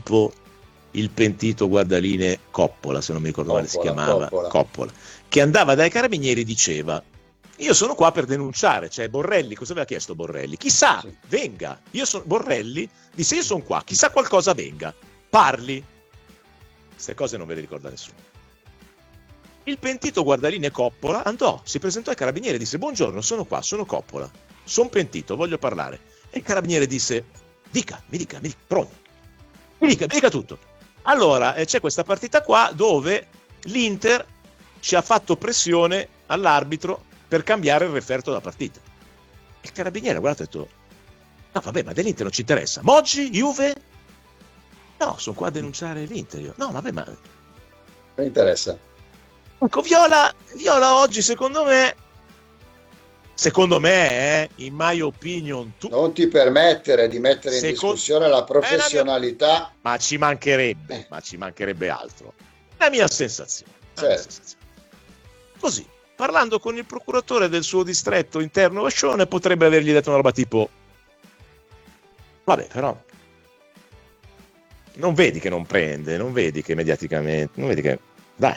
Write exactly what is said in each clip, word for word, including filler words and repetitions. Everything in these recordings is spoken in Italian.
tipo il pentito guardaline Coppola, se non mi ricordo male si chiamava, Coppola. Coppola, che andava dai carabinieri e diceva: io sono qua per denunciare, cioè Borrelli, cosa aveva chiesto Borrelli? Chissà, Sì. venga, io sono Borrelli, disse io sono qua, chissà qualcosa venga, parli. Queste cose non ve le ricorda nessuno. Il pentito guardaline Coppola andò, si presentò ai carabinieri e disse: buongiorno, sono qua, sono Coppola, sono pentito, voglio parlare. E il carabiniere disse: dica, mi dica, mi dica, pronto, mi dica, mi dica tutto. Allora eh, c'è questa partita qua dove l'Inter ci ha fatto pressione all'arbitro per cambiare il referto della partita. Il carabiniere ha guardato e ha detto: no vabbè, ma dell'Inter non ci interessa. Moggi, Juve? No, sono qua a denunciare l'Inter io. No vabbè, ma Non interessa. ecco, Viola, Viola oggi secondo me secondo me eh, in my opinion tu... Non ti permettere di mettere in Secondo- discussione la È la professionalità. ma ci mancherebbe Eh. ma ci mancherebbe altro, la mia sensazione, la mia Certo. sensazione. Così, parlando con il procuratore del suo distretto interno Vascione, potrebbe avergli detto una roba tipo: vabbè, però non vedi che non prende, non vedi che mediaticamente, non vedi che, dai,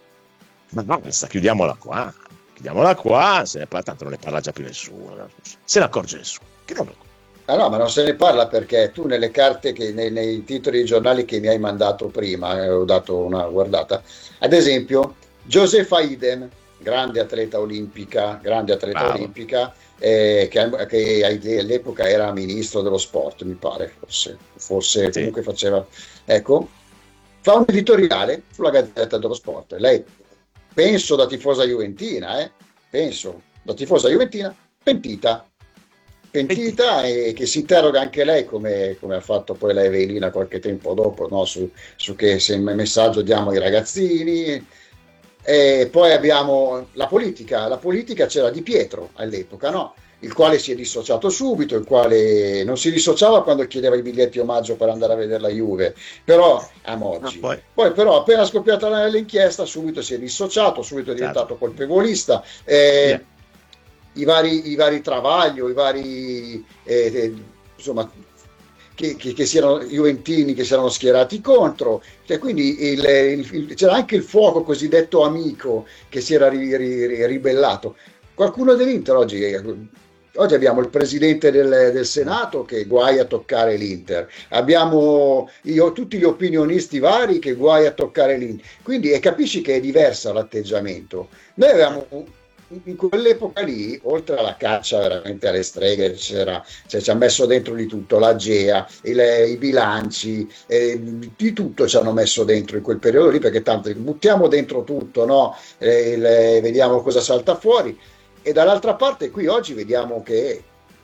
ma no, questa chiudiamola qua, chiudiamola qua, se ne parla, tanto non ne parla già più nessuno, se ne accorge nessuno, che non lo... Ah no, ma non se ne parla perché tu nelle carte, che, nei, nei titoli dei giornali che mi hai mandato prima, eh, ho dato una guardata, ad esempio Josefa Idem, grande atleta olimpica, grande atleta Bravo. olimpica, eh, che, che all'epoca era ministro dello sport, mi pare, forse, forse Sì. comunque faceva, ecco, fa un editoriale sulla Gazzetta dello Sport. Lei, penso da tifosa juventina, eh, penso da tifosa juventina, pentita. Pentita e che si interroga anche lei, come, come ha fatto poi la Evelina qualche tempo dopo, no? su, su che se messaggio diamo ai ragazzini. E poi abbiamo la politica, la politica c'era Di Pietro all'epoca, no? Il quale si è dissociato subito, il quale non si dissociava quando chiedeva i biglietti omaggio per andare a vedere la Juve, però a Moggi. Ah, poi. Poi però appena scoppiata l'inchiesta subito si è dissociato, subito è diventato colpevolista. Eh, Yeah. i, vari, I vari Travaglio, i vari eh, eh, insomma che, che, che siano juventini che si erano schierati contro, cioè, quindi il, il, il, c'era anche il fuoco cosiddetto amico che si era ri, ri, ribellato. Qualcuno dell'Inter oggi, oggi abbiamo il presidente del, del Senato che guai a toccare l'Inter, abbiamo io, tutti gli opinionisti vari che guai a toccare l'Inter, quindi e capisci che è diverso l'atteggiamento. Noi avevamo in quell'epoca lì, oltre alla caccia veramente alle streghe, c'era, cioè, ci ha messo dentro di tutto, la Gea, il, i bilanci, eh, di tutto ci hanno messo dentro in quel periodo lì, perché tanto buttiamo dentro tutto, no? Eh, il, vediamo cosa salta fuori. E dall'altra parte qui oggi vediamo che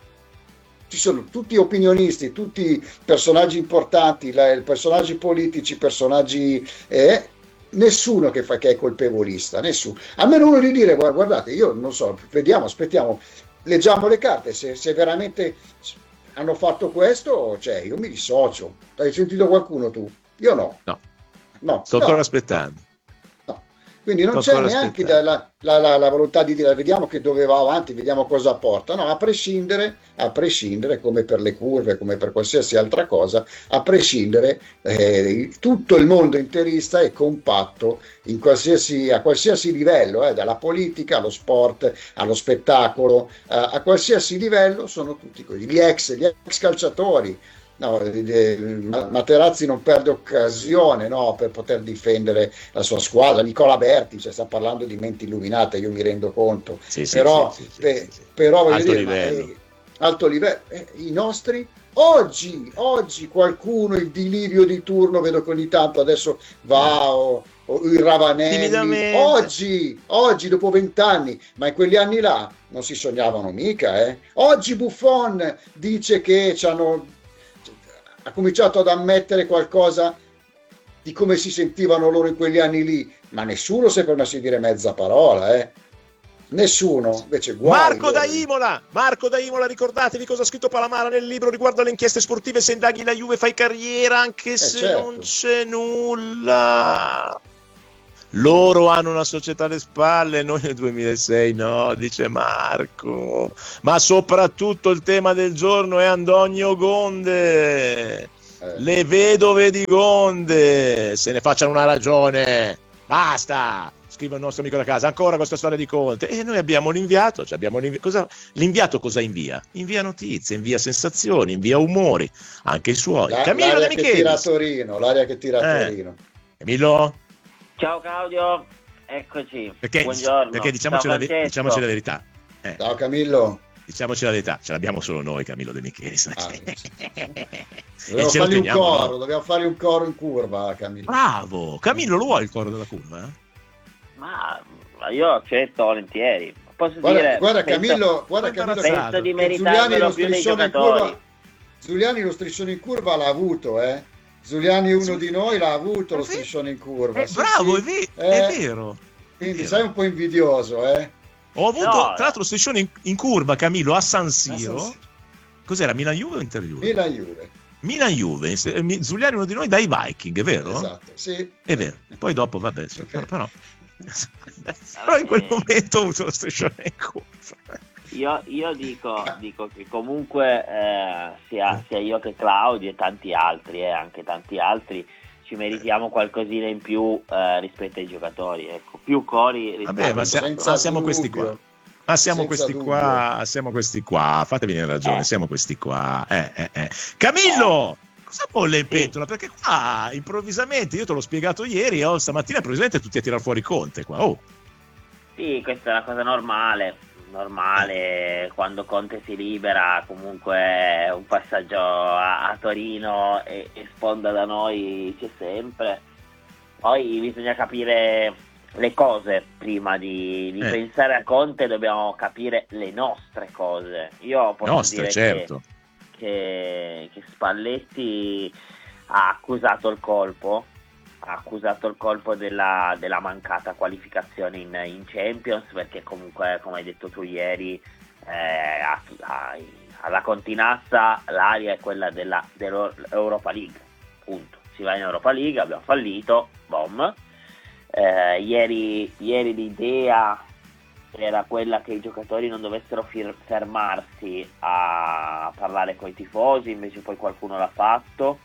ci sono tutti opinionisti, tutti personaggi importanti, la, personaggi politici, personaggi... Eh, nessuno che fa che è colpevolista, nessuno. Almeno uno di dire: guardate, io non so, vediamo, aspettiamo, leggiamo le carte, se, se veramente hanno fatto questo, cioè io mi dissocio. Hai sentito qualcuno tu? Io no. No, no sto no, ancora aspettando. No. Quindi non sto c'è neanche la, la, la, la volontà di dire vediamo che dove va avanti, vediamo cosa porta. No, a prescindere, a prescindere, come per le curve, come per qualsiasi altra cosa, a prescindere, eh, tutto il mondo interista è compatto in qualsiasi, a qualsiasi livello, eh, dalla politica allo sport, allo spettacolo, eh, a qualsiasi livello sono tutti così. Gli ex, gli ex calciatori. No, Materazzi non perde occasione, no, per poter difendere la sua squadra. Nicola Berti, cioè, sta parlando di menti illuminate, io mi rendo conto, sì, sì, però, sì, sì, pe, sì, sì. però alto dire, livello, eh, alto livello eh, i nostri oggi, oggi qualcuno, il delirio di turno, vedo che ogni tanto adesso va o, o il Ravanelli, timidamente. oggi, oggi dopo vent'anni, ma in quegli anni là non si sognavano mica, eh. Oggi Buffon dice che c'hanno ha cominciato ad ammettere qualcosa di come si sentivano loro in quegli anni lì, ma nessuno si è permesso di dire mezza parola, eh? Nessuno, invece guai. Marco da Imola, Marco da Imola, ricordatevi cosa ha scritto Palamara nel libro riguardo alle inchieste sportive: se indaghi la Juve fai carriera anche eh, se certo. non c'è nulla. Loro hanno una società alle spalle, noi nel duemilasei no, dice Marco. Ma soprattutto il tema del giorno è Antonio Conde. Eh. Le vedove di Conte se ne facciano una ragione. Basta, scrive il nostro amico da casa, ancora questa storia di Conte. E noi abbiamo l'inviato, cioè abbiamo l'invi- cosa, l'inviato cosa invia? Invia notizie, invia sensazioni, invia umori, anche i suoi. La, Camillo l'aria De che tira a Michelis. Torino, l'aria che tira a Eh. Torino. Camillo? Ciao Claudio, eccoci. Perché, Buongiorno. perché diciamoci, Ciao la, ve- Francesco. diciamoci la verità. Eh, Ciao Camillo. diciamoci la verità, ce l'abbiamo solo noi, Camillo De Michelis. Ah, e Dobbiamo ce lo fargli un teniamo, coro, no? dobbiamo fargli un coro in curva, Camillo. Bravo! Camillo, lo vuoi il coro della curva? Eh? Ma, ma io accetto volentieri. Posso Guarda, dire, guarda penso- Camillo, guarda Camillo, che- penso di che Zuliani meritarmelo lo più dei striscione in giocatori. curva. Zuliani lo striscione in curva l'ha avuto, eh. Zuliani uno Sì. di noi l'ha avuto È lo ve- striscione in curva. Eh, Sì, bravo, sì. È, ve- Eh, è vero. È Quindi vero. sei un po' invidioso, eh. Ho avuto, No, tra l'altro, striscione in, in curva, Camillo, a San Ma Siro. San- Cos'era, Milan-Juve o Inter-Juve? Milan Juve. Milan-Juve. Se- mi- Zuliani uno di noi dai Viking, è vero? Esatto, sì. È vero. E poi dopo, vabbè, sì, Ok. però, però, però in quel Eh. momento ho avuto lo striscione in curva. Io, io dico, dico che comunque eh, sia, sia io che Claudio e tanti altri, eh, anche tanti altri, ci meritiamo qualcosina in più eh, rispetto ai giocatori. Ecco, più cori rispetto Vabbè, ma, ai sia- giocatori. senza ma siamo questi dubbio. qua. Ma siamo Senza questi dubbio. qua, siamo questi qua, fatemi venire ragione, Eh. siamo questi qua. Eh, eh, eh. Camillo, cosa bolle in pentola? Perché qua improvvisamente, io te l'ho spiegato ieri, oh, stamattina improvvisamente tutti a tirar fuori Conte qua. Oh, Sì, questa è una cosa normale, normale, quando Conte si libera comunque un passaggio a, a Torino e, e sponda da noi c'è sempre. Poi bisogna capire le cose prima di, di Eh. pensare a Conte, dobbiamo capire le nostre cose. Io posso nostre, dire certo. che, che, che Spalletti ha accusato il colpo, ha accusato il colpo della, della mancata qualificazione in, in Champions, perché comunque, come hai detto tu ieri, eh, a- a- alla Continazza l'area è quella della, dell'Europa League, punto. Si va in Europa League, abbiamo fallito, bom. Eh, ieri, ieri l'idea era quella che i giocatori non dovessero fir- fermarsi a parlare con i tifosi, invece poi qualcuno l'ha fatto.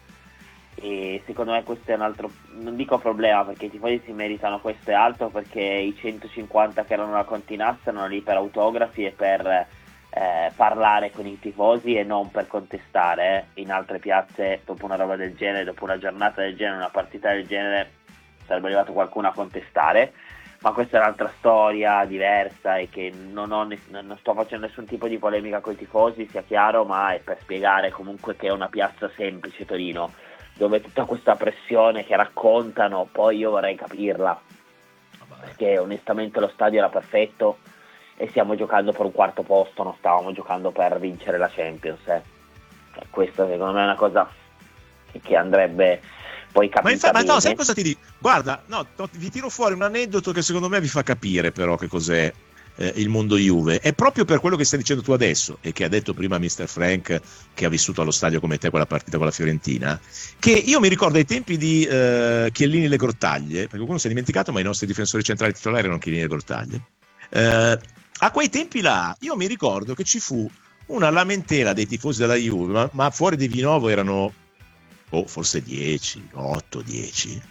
E secondo me questo è un altro, non dico problema, perché i tifosi si meritano questo e altro, perché i centocinquanta che erano alla Continazza erano lì per autografi e per eh, parlare con i tifosi e non per contestare. eh. In altre piazze, dopo una roba del genere, dopo una giornata del genere, una partita del genere, sarebbe arrivato qualcuno a contestare. Ma questa è un'altra storia diversa e che non, ho ness- non sto facendo nessun tipo di polemica con i tifosi, sia chiaro, ma è per spiegare comunque che è una piazza semplice, Torino, dove tutta questa pressione che raccontano, poi io vorrei capirla, perché onestamente lo stadio era perfetto e stiamo giocando per un quarto posto, non stavamo giocando per vincere la Champions. Eh. E questa secondo me è una cosa che, che andrebbe poi capita Ma, infatti, ma bene. no, sai cosa ti dico? Guarda, no, no, vi tiro fuori un aneddoto che secondo me vi fa capire però che cos'è eh, il mondo Juve. È proprio per quello che stai dicendo tu adesso e che ha detto prima mister Frank, che ha vissuto allo stadio come te quella partita con la Fiorentina, che io mi ricordo ai tempi di eh, Chiellini Le Grottaglie, perché qualcuno si è dimenticato, ma i nostri difensori centrali titolari erano Chiellini Le Grottaglie. Eh, a quei tempi là io mi ricordo che ci fu una lamentela dei tifosi della Juve, ma, ma fuori di Vinovo erano oh, forse dieci, otto, dieci.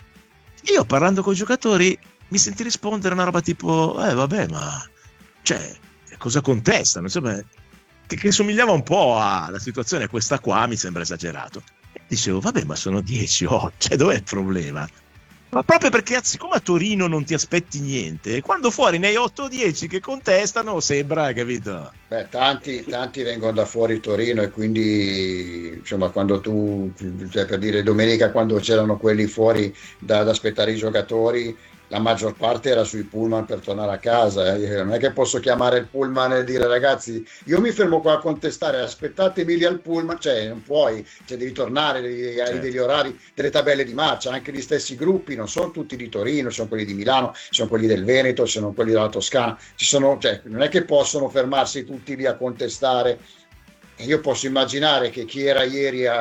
Io parlando con i giocatori mi senti rispondere una roba tipo eh vabbè, ma cioè cosa contestano, insomma, che, che somigliava un po' alla situazione questa qua, mi sembra esagerato. E dicevo vabbè, ma sono dieci, oh, cioè dov'è il problema? Ma proprio perché siccome a Torino non ti aspetti niente, quando fuori ne hai otto o dieci che contestano sembra, capito? Beh, tanti, tanti vengono da fuori Torino e quindi insomma quando tu, cioè per dire domenica quando c'erano quelli fuori da, da aspettare i giocatori, la maggior parte era sui pullman per tornare a casa. eh. Non è che posso chiamare il pullman e dire ragazzi io mi fermo qua a contestare, aspettatemi lì al pullman, cioè non puoi, cioè devi tornare, devi, hai Certo. degli orari, delle tabelle di marcia, anche gli stessi gruppi, non sono tutti di Torino, sono quelli di Milano, sono quelli del Veneto, sono quelli della Toscana, ci sono, cioè, non è che possono fermarsi tutti lì a contestare. E io posso immaginare che chi era ieri a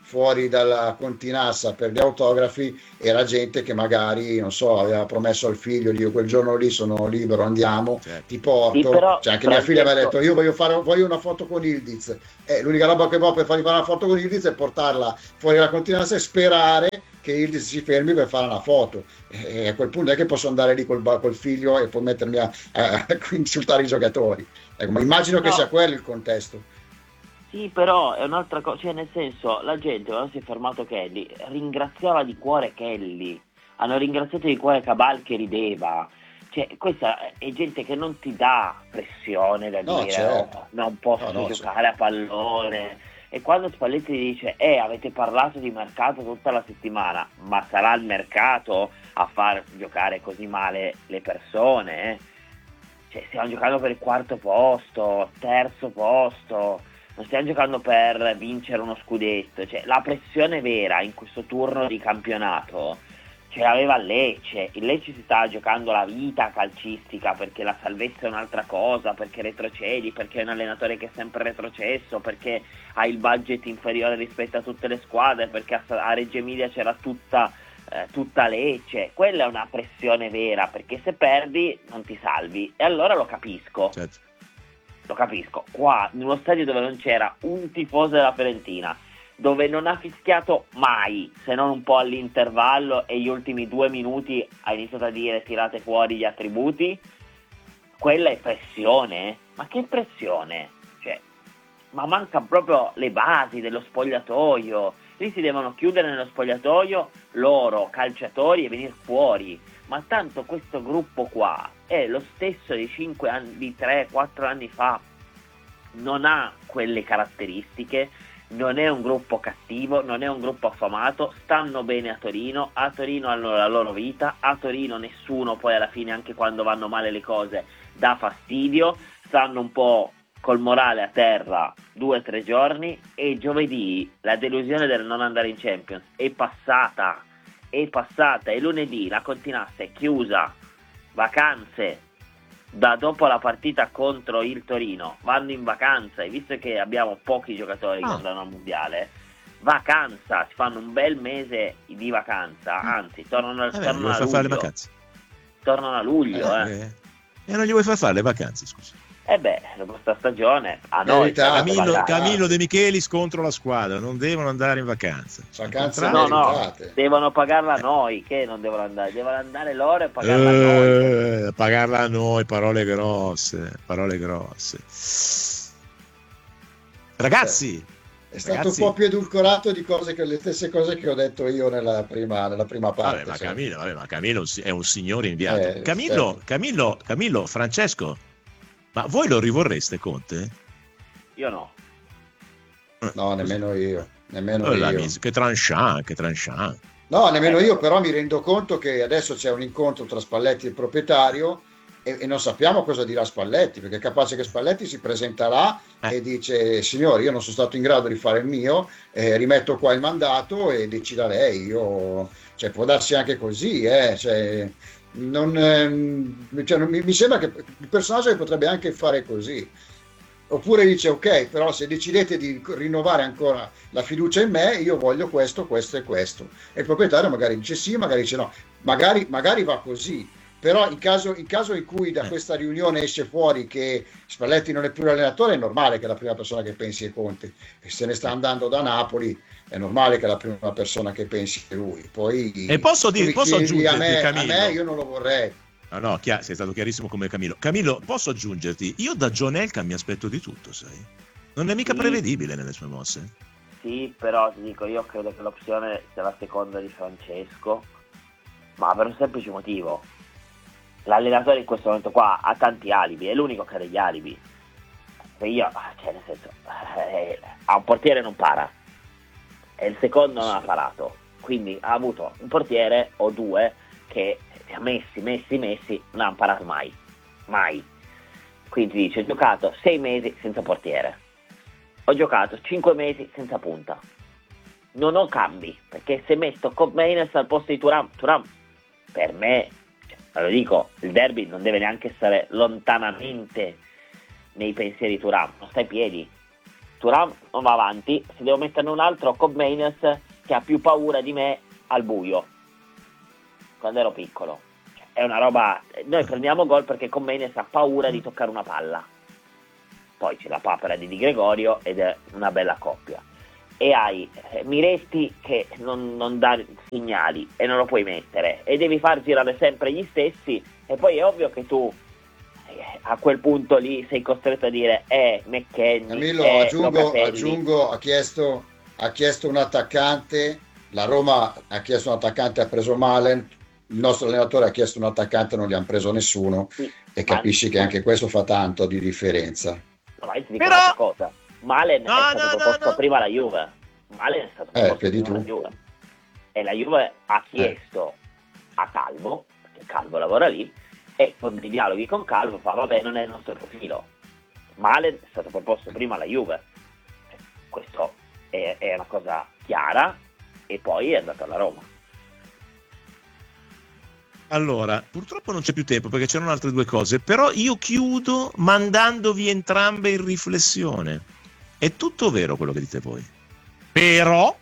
fuori dalla Continassa per gli autografi era gente che magari, non so, aveva promesso al figlio di io quel giorno lì sono libero, andiamo, Certo. ti porto. Sì, però, cioè anche mia figlia mi ha Francesco, detto io voglio fare voglio una foto con Ildiz. Eh, l'unica roba che ho per fargli fare una foto con Ildiz è portarla fuori dalla Continassa e sperare che Ildiz si fermi per fare una foto. E a quel punto è che posso andare lì col, col figlio e poi mettermi a, a, a insultare i giocatori. Ecco, ma immagino che no, sia quello il contesto. sì, però è un'altra cosa, cioè nel senso, la gente quando si è fermato Kelly ringraziava di cuore Kelly, hanno ringraziato di cuore Cabal che rideva, cioè questa è gente che non ti dà pressione da No, dire certo. oh, non posso No, no, giocare a pallone, e quando Spalletti dice eh avete parlato di mercato tutta la settimana, ma sarà il mercato a far giocare così male le persone, eh? Cioè stiamo giocando per il quarto posto, terzo posto, non stiamo giocando per vincere uno scudetto, cioè la pressione vera in questo turno di campionato ce l'aveva il Lecce, il Lecce si stava giocando la vita calcistica perché la salvezza è un'altra cosa, perché retrocedi, perché è un allenatore che è sempre retrocesso, perché ha il budget inferiore rispetto a tutte le squadre, perché a, a Reggio Emilia c'era tutta, eh, tutta Lecce, quella è una pressione vera, perché se perdi non ti salvi, e allora lo capisco. Certo. Lo capisco, qua in uno stadio dove non c'era un tifoso della Fiorentina, dove non ha fischiato mai, se non un po' all'intervallo e gli ultimi due minuti ha iniziato a dire tirate fuori gli attributi, quella è pressione, eh? Ma che pressione? Cioè, ma manca proprio le basi dello spogliatoio, lì si devono chiudere nello spogliatoio loro, calciatori, e venire fuori. Ma tanto questo gruppo qua è lo stesso di cinque anni, di tre quattro anni fa, non ha quelle caratteristiche, non è un gruppo cattivo, non è un gruppo affamato, stanno bene a Torino, a Torino hanno la loro vita, a Torino nessuno poi alla fine, anche quando vanno male le cose, dà fastidio, stanno un po' col morale a terra due o tre giorni, e giovedì la delusione del non andare in Champions è passata. è passata e lunedì la Continassa è chiusa, vacanze da dopo la partita contro il Torino, vanno in vacanza, e visto che abbiamo pochi giocatori che Ah. andranno al mondiale, vacanza, si fanno un bel mese di vacanza, anzi tornano, Eh beh, non tornano gli vuoi a far fare le luglio, vacanze? tornano a luglio, eh. Eh, e non gli vuoi far fare le vacanze, scusa. E beh, dopo questa stagione a noi Verità, sarebbe Camillo, magari- Camillo De Michelis contro la squadra, non devono andare in vacanza. Vacanze Al No, contrario, no, meritate. devono pagarla noi, che non devono andare, devono andare loro e pagarla noi. Eh, pagarla a noi, parole grosse, parole grosse. Ragazzi, È stato ragazzi, un po' più edulcorato di cose che le stesse cose che ho detto io nella prima, nella prima parte. vabbè, ma cioè. Camillo, vabbè, ma Camillo è un signore inviato. Eh, Camillo, certo. Camillo, Camillo, Francesco, ma voi lo rivorreste Conte? Io no. No, nemmeno io, nemmeno Oh, la io. mis- che tranchant, che tranchant. No, nemmeno Eh. io, però mi rendo conto che adesso c'è un incontro tra Spalletti e il proprietario e, e non sappiamo cosa dirà Spalletti, perché è capace che Spalletti si presenterà Eh. e dice signori, io non sono stato in grado di fare il mio, eh, rimetto qua il mandato e decida lei. Io, cioè, può darsi anche così, eh, cioè, non, ehm, cioè, non- mi, mi sembra che il personaggio potrebbe anche fare così. Oppure dice ok, però se decidete di rinnovare ancora la fiducia in me, io voglio questo, questo e questo. E il proprietario magari dice sì, magari dice no, magari, magari va così. Però in caso, in caso in cui da Eh. questa riunione esce fuori che Spalletti non è più l'allenatore, è normale che la prima persona che pensi è Conte. E se ne sta andando da Napoli, è normale che la prima persona che pensi è lui. Poi E posso dire- tu mi posso chiedi a aggiungerti, me, a Camillo? me, io non lo vorrei. No, no, chia- sei stato chiarissimo come Camillo. Camillo, posso aggiungerti? Io da John Elkann mi aspetto di tutto, sai? Non è mica Sì. prevedibile nelle sue mosse. Sì, però ti dico, io credo che l'opzione sia la seconda di Francesco, ma per un semplice motivo. L'allenatore in questo momento qua ha tanti alibi, è l'unico che ha degli alibi. E io, cioè nel senso, eh, a un portiere non para, e il secondo non ha parato, quindi ha avuto un portiere o due che messi, messi, messi, non hanno parato mai, mai. Quindi dice, ho giocato sei mesi senza portiere, ho giocato cinque mesi senza punta, non ho cambi, perché se metto Koopmeiners al posto di Thuram, Thuram per me, cioè, lo dico, il derby non deve neanche stare lontanamente nei pensieri di Thuram, non sta ai piedi, Thuram non va avanti, se devo metterne un altro, Cobb Mainers, che ha più paura di me al buio quando ero piccolo. Cioè, è una roba, noi prendiamo gol perché Cobb Mainers ha paura di toccare una palla, poi c'è la papera di Di Gregorio ed è una bella coppia, e hai eh, Miretti che non, non dà segnali e non lo puoi mettere e devi far girare sempre gli stessi, e poi è ovvio che tu eh, a quel punto lì sei costretto a dire eh McKennie, Camillo, eh, aggiungo, aggiungo ha chiesto ha chiesto un attaccante, la Roma ha chiesto un attaccante, ha preso Malen, il nostro allenatore ha chiesto un attaccante, non gli hanno preso nessuno, sì, e capisci ma... che anche questo fa tanto di differenza. No, ma io ti dico Però... una cosa, Malen no, è stato no, proposto no, no. prima alla Juve, Malen è stato proposto eh, prima tu. alla Juve, e la Juve ha chiesto eh. a Calvo, perché Calvo lavora lì, e con dei dialoghi con Calvo fa vabbè, non è il nostro profilo. Malen è stato proposto prima alla Juve, questo è, è una cosa chiara, e poi è andato alla Roma. Allora, purtroppo non c'è più tempo perché c'erano altre due cose, però io chiudo mandandovi entrambe in riflessione. È tutto vero quello che dite voi, però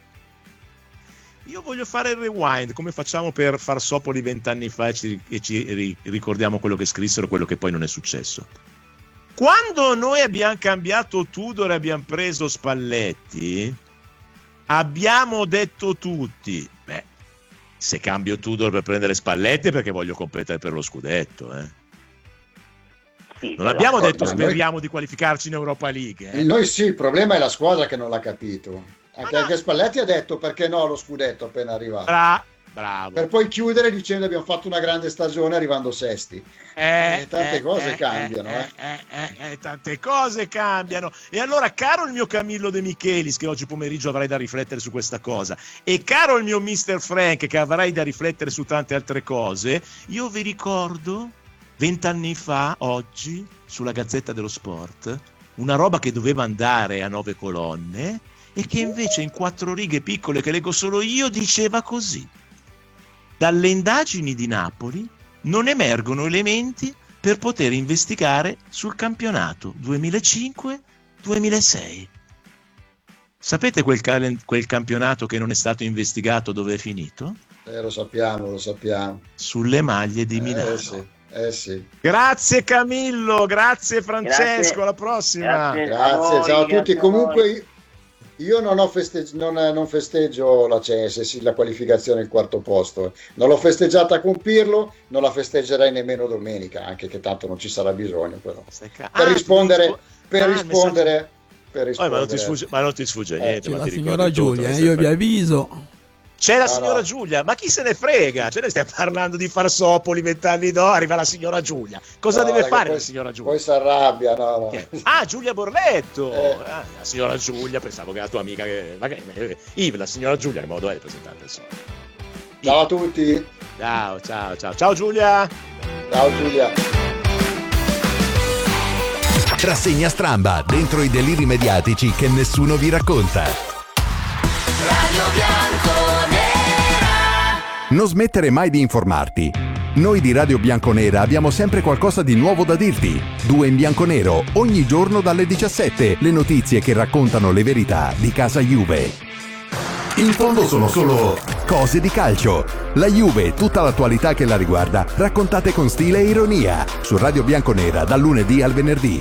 io voglio fare il rewind, come facciamo per Farsopoli vent'anni fa, e ci, e ci ricordiamo quello che scrissero, quello che poi non è successo. Quando noi abbiamo cambiato Tudor e abbiamo preso Spalletti, abbiamo detto tutti, beh, se cambio Tudor per prendere Spalletti è perché voglio competere per lo scudetto, eh. Sì, non abbiamo detto noi... speriamo di qualificarci in Europa League, eh. Noi sì, il problema è la squadra che non l'ha capito, anche, no. anche Spalletti ha detto perché no lo scudetto appena arrivato. Bra- bravo. Per poi chiudere dicendo abbiamo fatto una grande stagione arrivando sesti. Eh, eh, tante eh, cose eh, cambiano eh, eh. Eh, eh, eh, tante cose cambiano. E allora, caro il mio Camillo De Michelis, che oggi pomeriggio avrai da riflettere su questa cosa, e caro il mio mister Frank, che avrai da riflettere su tante altre cose, io vi ricordo vent'anni fa oggi sulla Gazzetta dello Sport una roba che doveva andare a nove colonne e che invece in quattro righe piccole che leggo solo io diceva così: dalle indagini di Napoli non emergono elementi per poter investigare sul campionato duemilacinque duemilasei. Sapete quel, cal- quel campionato che non è stato investigato dove è finito? Eh, lo sappiamo, lo sappiamo. Sulle maglie di Milano. Eh sì, eh sì. Grazie Camillo, grazie Francesco, Grazie. alla prossima. Grazie, Grazie, a voi, ciao a tutti. grazie a Comunque io non, ho festeggi- non, non festeggio la C S, sì, la qualificazione al quarto posto. Non l'ho festeggiata con Pirlo, non la festeggerei nemmeno domenica, anche che tanto non ci sarà bisogno. Però. Ca- Per ah, rispondere, rispo- per ah, rispondere, per Oh, rispondere. ma non ti sfugge, ma non ti sfugge Eh, niente. C'è ma la ti signora ricordi tutto, Giulia, non eh, stai io vi per- avviso. C'è la No, signora no. Giulia, ma chi se ne frega? Ce ne stiamo parlando di Farsopoli vent'anni dopo, arriva la signora Giulia. Cosa No, deve perché fare poi- la signora Giulia? Poi si arrabbia, no, no. Che- Ah, Giulia Borletto! Eh. Ah, la signora Giulia, pensavo che la tua amica che... Ma che... Yves, la signora Giulia, che modo è di presentare adesso? Ciao a tutti, Ciao, ciao, ciao. Ciao Giulia! ciao Giulia. Rassegna stramba dentro i deliri mediatici che nessuno vi racconta. Radio Bianconera. Non smettere mai di informarti. Noi di Radio Bianconera abbiamo sempre qualcosa di nuovo da dirti. Due in bianco nero, ogni giorno dalle diciassette, le notizie che raccontano le verità di casa Juve. In fondo sono solo cose di calcio. La Juve e tutta l'attualità che la riguarda, raccontate con stile e ironia, su Radio Bianconera dal lunedì al venerdì.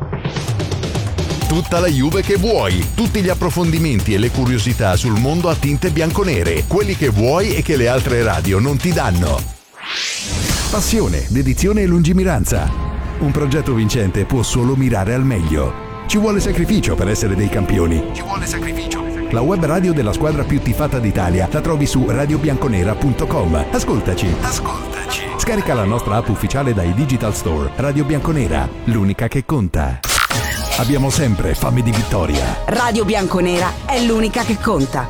Tutta la Juve che vuoi, tutti gli approfondimenti e le curiosità sul mondo a tinte bianconere, quelli che vuoi e che le altre radio non ti danno. Passione, dedizione e lungimiranza. Un progetto vincente può solo mirare al meglio. Ci vuole sacrificio per essere dei campioni. Ci vuole sacrificio. La web radio della squadra più tifata d'Italia la trovi su radio bianconera punto com. Ascoltaci. Ascoltaci. Scarica la nostra app ufficiale dai Digital Store. Radio Bianconera, l'unica che conta. Abbiamo sempre fame di vittoria. Radio Bianconera è l'unica che conta.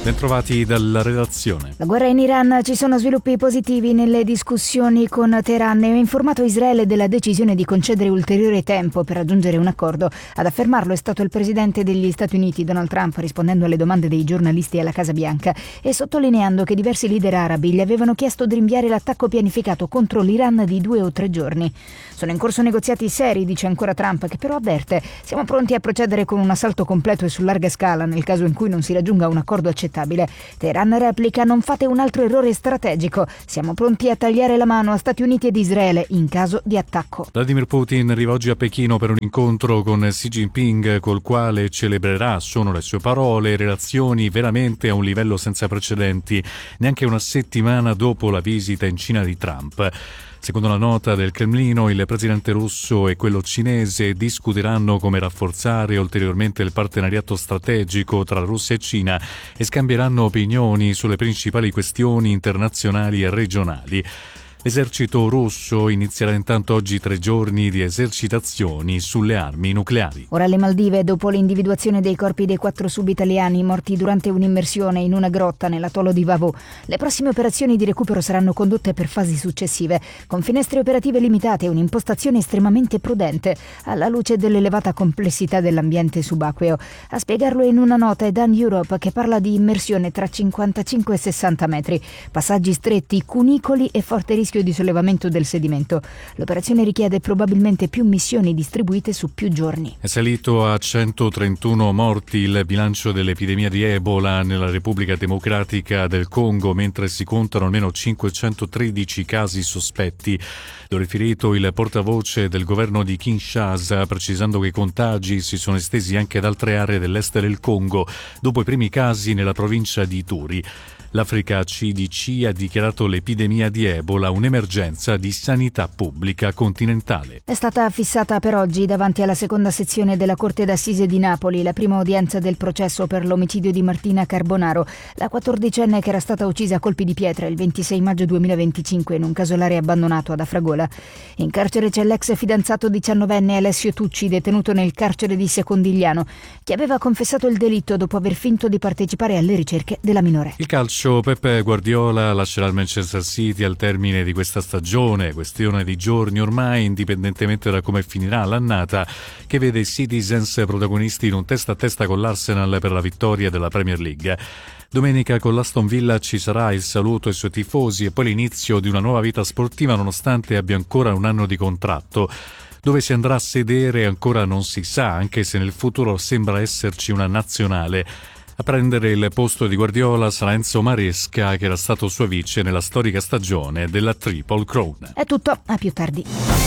Bentrovati dalla redazione. La guerra in Iran, ci sono sviluppi positivi nelle discussioni con Teheran e ha informato Israele della decisione di concedere ulteriore tempo per raggiungere un accordo. Ad affermarlo è stato il presidente degli Stati Uniti, Donald Trump, rispondendo alle domande dei giornalisti alla Casa Bianca e sottolineando che diversi leader arabi gli avevano chiesto di rinviare l'attacco pianificato contro l'Iran di due o tre giorni. Sono in corso negoziati seri, dice ancora Trump, che però avverte: siamo pronti a procedere con un assalto completo e su larga scala nel caso in cui non si raggiunga un accordo accettabile. Teheran replica: non fate un altro errore strategico, siamo pronti a tagliare la mano a Stati Uniti ed Israele in caso di attacco. Vladimir Putin arriva oggi a Pechino per un incontro con Xi Jinping, col quale celebrerà, sono le sue parole, relazioni veramente a un livello senza precedenti, neanche una settimana dopo la visita in Cina di Trump. Secondo la nota del Cremlino, il presidente russo e quello cinese discuteranno come rafforzare ulteriormente il partenariato strategico tra Russia e Cina e scambieranno opinioni sulle principali questioni internazionali e regionali. L'esercito russo inizierà intanto oggi tre giorni di esercitazioni sulle armi nucleari. Ora le Maldive, dopo l'individuazione dei corpi dei quattro sub-italiani morti durante un'immersione in una grotta nell'atollo di Vavo. Le prossime operazioni di recupero saranno condotte per fasi successive, con finestre operative limitate e un'impostazione estremamente prudente, alla luce dell'elevata complessità dell'ambiente subacqueo. A spiegarlo in una nota è Dan Europe, che parla di immersione tra cinquantacinque e sessanta metri, passaggi stretti, cunicoli e forte rischio di sollevamento del sedimento. L'operazione richiede probabilmente più missioni distribuite su più giorni. È salito a centotrentuno morti il bilancio dell'epidemia di Ebola nella Repubblica Democratica del Congo, mentre si contano almeno cinquecentotredici casi sospetti. Lo ha riferito il portavoce del governo di Kinshasa, precisando che i contagi si sono estesi anche ad altre aree dell'est del Congo, dopo i primi casi nella provincia di Ituri. L'Africa C D C ha dichiarato l'epidemia di Ebola un'emergenza di sanità pubblica continentale. È stata fissata per oggi davanti alla seconda sezione della Corte d'Assise di Napoli la prima udienza del processo per l'omicidio di Martina Carbonaro, la quattordicenne che era stata uccisa a colpi di pietra il ventisei maggio duemilaventicinque in un casolare abbandonato ad Afragola. In carcere c'è l'ex fidanzato diciannovenne Alessio Tucci, detenuto nel carcere di Secondigliano, che aveva confessato il delitto dopo aver finto di partecipare alle ricerche della minore. Il calcio. Pep Guardiola lascerà il Manchester City al termine di questa stagione, questione di giorni ormai, indipendentemente da come finirà l'annata, che vede i Citizens protagonisti in un testa a testa con l'Arsenal per la vittoria della Premier League. Domenica con l'Aston Villa ci sarà il saluto ai suoi tifosi e poi l'inizio di una nuova vita sportiva, nonostante abbia ancora un anno di contratto. Dove si andrà a sedere ancora non si sa, anche se nel futuro sembra esserci una nazionale. A prendere il posto di Guardiola sarà Enzo Maresca, che era stato suo vice nella storica stagione della Triple Crown. È tutto, a più tardi.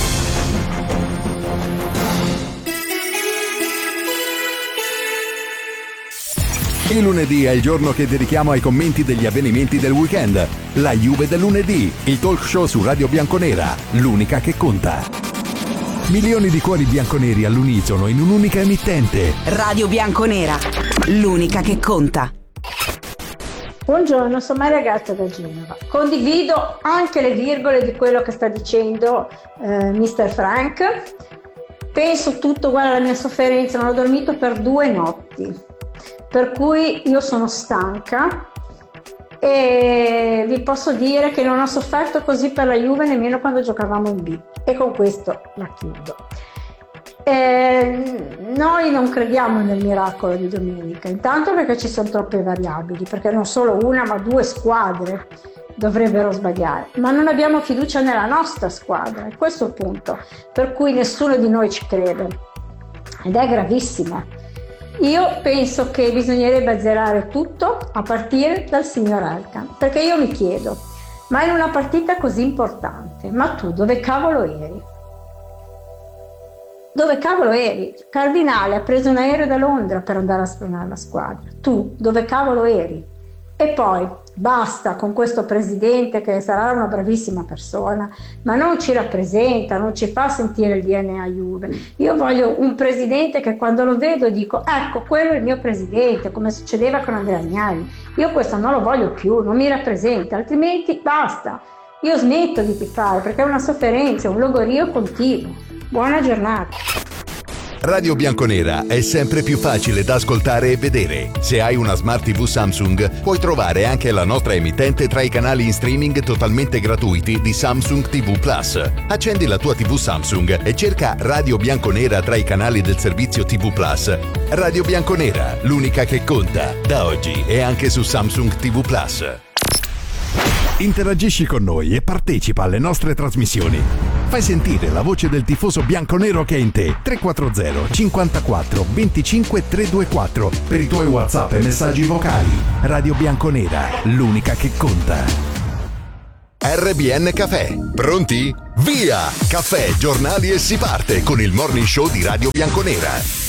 Il lunedì è il giorno che dedichiamo ai commenti degli avvenimenti del weekend. La Juve del lunedì, il talk show su Radio Bianconera, l'unica che conta. Milioni di cuori bianconeri all'unisono in un'unica emittente. Radio Bianconera, l'unica che conta. Buongiorno, sono Maria Gazza da Genova. Condivido anche le virgole di quello che sta dicendo eh, mister Frank. Penso tutto, guarda la mia sofferenza, non ho dormito per due notti, per cui io sono stanca e vi posso dire che non ho sofferto così per la Juve nemmeno quando giocavamo in B, e con questo la chiudo. Eh, noi non crediamo nel miracolo di domenica, intanto perché ci sono troppe variabili, perché non solo una ma due squadre dovrebbero sbagliare, ma non abbiamo fiducia nella nostra squadra, è questo il punto, per cui nessuno di noi ci crede ed è gravissimo. Io penso che bisognerebbe azzerare tutto a partire dal signor Elkann, perché io mi chiedo, ma in una partita così importante, ma tu dove cavolo eri? Dove cavolo eri? Cardinale ha preso un aereo da Londra per andare a spronare la squadra, tu dove cavolo eri? E poi basta con questo presidente che sarà una bravissima persona, ma non ci rappresenta, non ci fa sentire il D N A Juve. Io voglio un presidente che quando lo vedo dico ecco, quello è il mio presidente, come succedeva con Andrea Agnelli. Io questo non lo voglio più, non mi rappresenta, altrimenti basta. Io smetto di tifare perché è una sofferenza, un logorio continuo. Buona giornata. Radio Bianconera è sempre più facile da ascoltare e vedere. Se hai una Smart tivù Samsung, puoi trovare anche la nostra emittente tra i canali in streaming totalmente gratuiti di Samsung tivù Plus. Accendi la tua tivù Samsung e cerca Radio Bianconera tra i canali del servizio tivù Plus. Radio Bianconera, l'unica che conta, da oggi e anche su Samsung tivù Plus. Interagisci con noi e partecipa alle nostre trasmissioni. Fai sentire la voce del tifoso bianconero che è in te. tre quattro zero cinquantaquattro venticinque trecentoventiquattro per i tuoi WhatsApp e messaggi vocali. Radio Bianconera, l'unica che conta. R B N Caffè. Pronti? Via! Caffè, giornali e si parte con il morning show di Radio Bianconera.